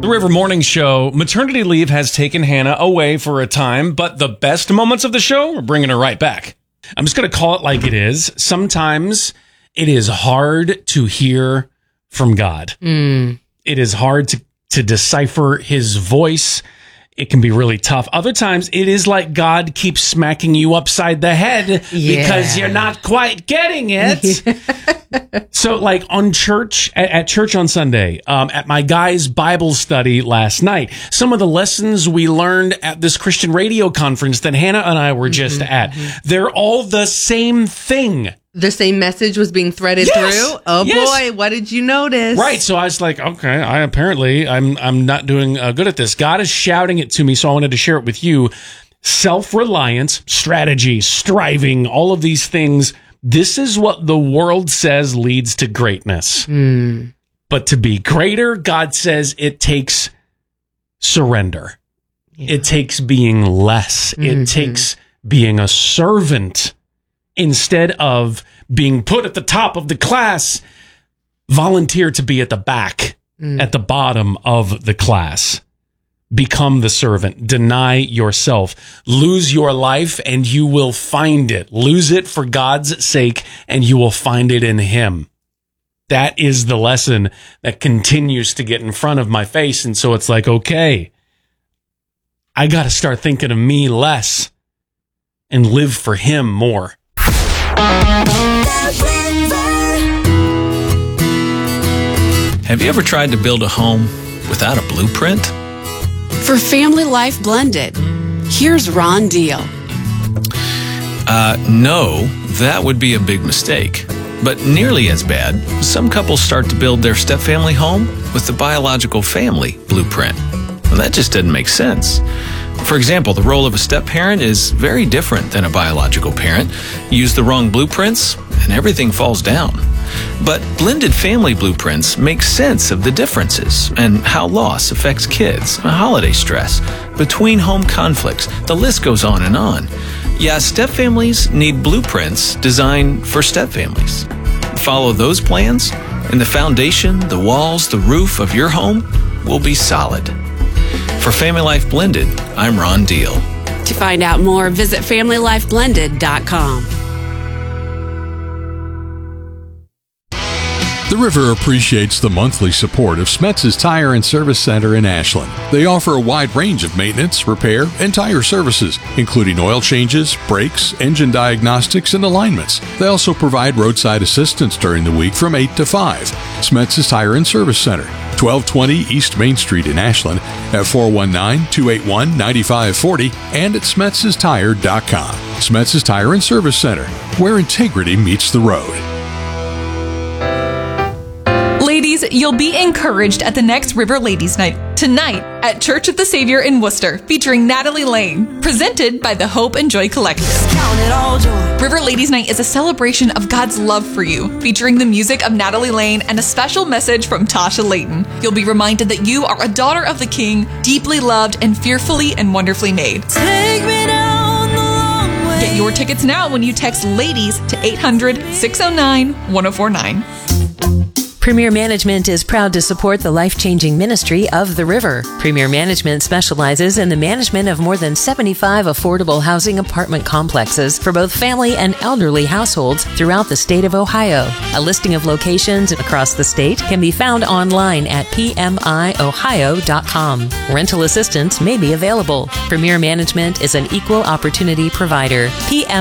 The River Morning Show. Maternity leave has taken Hannah away for a time, but the best moments of the show are bringing her right back. I'm just going to call it like it is. Sometimes it is hard to hear from God. It is hard to decipher his voice. It can be really tough. Other times it is like God keeps smacking you upside the head because you're not quite getting it. So like on church, at church on Sunday, at my guys' Bible study last night, some of the lessons we learned at this Christian radio conference that Hannah and I were just at, they're all the same thing. The same message was being threaded through. Oh boy, what did you notice? Right. So I was like, okay, I'm not doing good at this. God is shouting it to me, so I wanted to share it with you. Self-reliance, strategy, striving, all of these things. This is what the world says leads to greatness. But to be greater, God says it takes surrender. It takes being less. It takes being a servant. Instead of being put at the top of the class, volunteer to be at the back, at the bottom of the class. Become the servant. Deny yourself. Lose your life and you will find it. Lose it for God's sake and you will find it in him. That is the lesson that continues to get in front of my face. And so it's like, okay, I got to start thinking of me less and live for him more. Have you ever tried to build a home without a blueprint? For Family Life Blended, here's Ron Deal. No, that would be a big mistake. But nearly as bad, some couples start to build their step-family home with the biological family blueprint. And that just doesn't make sense. For example, the role of a step-parent is very different than a biological parent. You use the wrong blueprints, and everything falls down. But blended family blueprints make sense of the differences and how loss affects kids, holiday stress, between home conflicts. The list goes on and on. Yeah, step-families need blueprints designed for step-families. Follow those plans, and the foundation, the walls, the roof of your home will be solid. For Family Life Blended, I'm Ron Deal. To find out more, visit FamilyLifeBlended.com. The River appreciates the monthly support of Smetz's Tire and Service Center in Ashland. They offer a wide range of maintenance, repair, and tire services, including oil changes, brakes, engine diagnostics, and alignments. They also provide roadside assistance during the week from 8 to 5. Smetz's Tire and Service Center, 1220 East Main Street in Ashland, at 419-281-9540 and at Smetz'sTire.com. Smetz's Tire and Service Center, where integrity meets the road. Ladies, you'll be encouraged at the next River Ladies Night tonight at Church of the Savior in Worcester, featuring Natalie Lane, presented by the Hope and Joy Collective. River Ladies Night is a celebration of God's love for you, featuring the music of Natalie Lane and a special message from Tasha Layton. You'll be reminded that you are a daughter of the King, deeply loved and fearfully and wonderfully made. Get your tickets now when you text LADIES to 800-609-1049. Premier Management is proud to support the life-changing ministry of the River. Premier Management specializes in the management of more than 75 affordable housing apartment complexes for both family and elderly households throughout the state of Ohio. A listing of locations across the state can be found online at pmiohio.com. Rental assistance may be available. Premier Management is an equal opportunity provider.